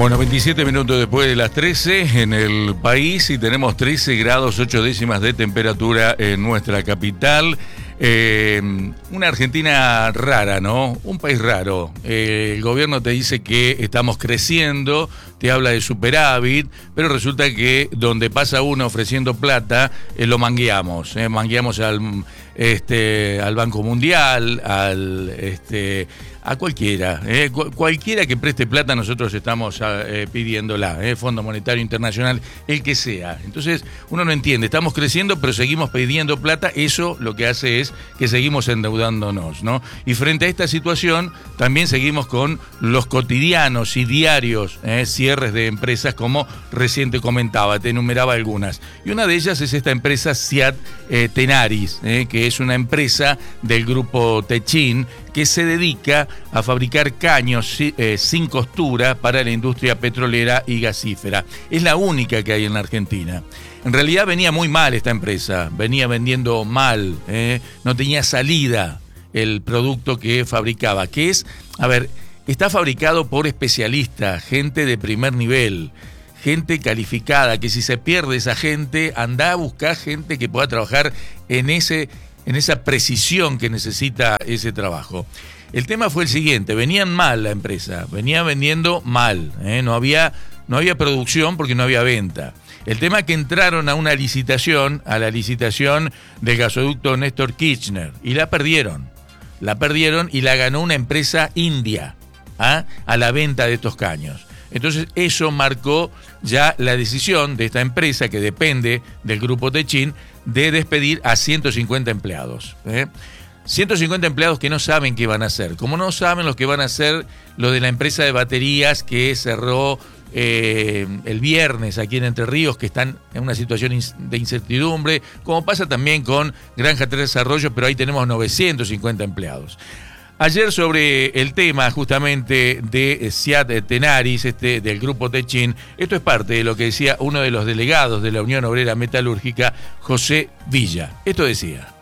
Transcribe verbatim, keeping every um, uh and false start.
Bueno, veintisiete minutos después de las trece en el país y tenemos trece grados ocho décimas de temperatura en nuestra capital. Eh, una Argentina rara, ¿no? Un país raro. Eh, el gobierno te dice que estamos creciendo, te habla de superávit, pero resulta que donde pasa uno ofreciendo plata, eh, lo mangueamos. Eh, mangueamos al, este, al Banco Mundial, al... Este, a cualquiera, eh, cu- cualquiera que preste plata nosotros estamos eh, pidiéndola, eh, Fondo Monetario Internacional, el que sea. Entonces uno no entiende, estamos creciendo pero seguimos pidiendo plata, eso lo que hace es que seguimos endeudándonos, ¿no? Y frente a esta situación también seguimos con los cotidianos y diarios eh, cierres de empresas, como recién te comentaba, te enumeraba algunas. Y una de ellas es esta empresa Seat eh, Tenaris, eh, que es una empresa del grupo Techin, que se dedica a fabricar caños eh, sin costura para la industria petrolera y gasífera. Es la única que hay en la Argentina. En realidad venía muy mal esta empresa, venía vendiendo mal, eh, no tenía salida el producto que fabricaba, que es, a ver, está fabricado por especialistas, gente de primer nivel, gente calificada, que si se pierde esa gente, anda a buscar gente que pueda trabajar en ese en esa precisión que necesita ese trabajo. El tema fue el siguiente, venían mal la empresa, venía vendiendo mal, ¿eh? no había, no había producción porque no había venta. El tema es que entraron a una licitación, a la licitación del gasoducto Néstor Kirchner, y la perdieron, la perdieron y la ganó una empresa india, ¿ah? a la venta de estos caños. Entonces eso marcó ya la decisión de esta empresa, que depende del grupo Techin, de despedir a ciento cincuenta empleados. ¿eh? ciento cincuenta empleados que no saben qué van a hacer. Como no saben lo que van a hacer lo de la empresa de baterías que cerró eh, el viernes aquí en Entre Ríos, que están en una situación de incertidumbre, como pasa también con Granja Tres Desarrollos, pero ahí tenemos novecientos cincuenta empleados. Ayer, sobre el tema justamente de Seat Tenaris, este, del grupo Techin, esto es parte de lo que decía uno de los delegados de la Unión Obrera Metalúrgica, José Villa. Esto decía.